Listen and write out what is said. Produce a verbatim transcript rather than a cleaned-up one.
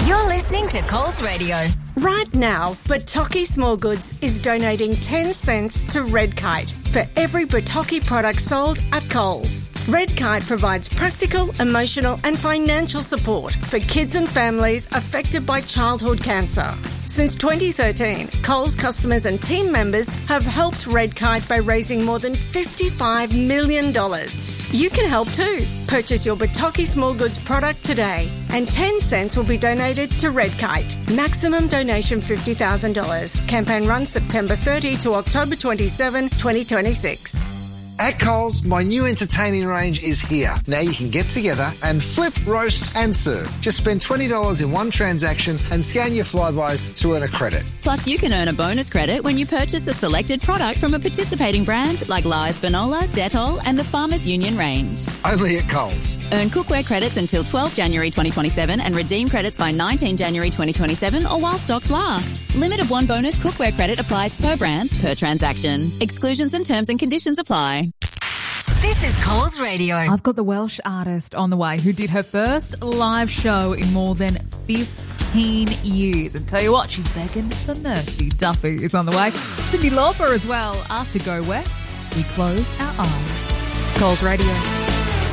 You're listening to Coles Radio. Right now, Bataki Small Goods is donating ten cents to Red Kite for every Bataki product sold at Coles. Red Kite provides practical, emotional and financial support for kids and families affected by childhood cancer. Since twenty thirteen, Coles customers and team members have helped Red Kite by raising more than fifty-five million dollars. You can help too. Purchase your Bataki Small Goods product today and ten cents will be donated to Red Kite. Maximum donation fifty thousand dollars. Campaign runs September thirtieth to October twenty-seventh, twenty twenty-six. At Coles, my new entertaining range is here. Now you can get together and flip, roast and serve. Just spend twenty dollars in one transaction and scan your Flybuys to earn a credit. Plus, you can earn a bonus credit when you purchase a selected product from a participating brand like Lies Vanola, Dettol and the Farmers Union range. Only at Coles. Earn cookware credits until twelfth January twenty twenty-seven and redeem credits by nineteenth January twenty twenty-seven or while stocks last. Limit of one bonus cookware credit applies per brand, per transaction. Exclusions and terms and conditions apply. This is Coles Radio. I've got the Welsh artist on the way who did her first live show in more than fifteen years. And tell you what, she's begging for mercy. Duffy is on the way. Cyndi Lauper as well. After Go West, we close our eyes. Coles Radio.